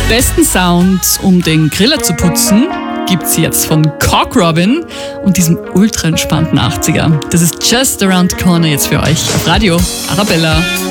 besten Sounds, um den Griller zu putzen, gibt's jetzt von Cock Robin und diesem ultra entspannten 80er. Das ist Just Around the Corner jetzt für euch auf Radio Arabella.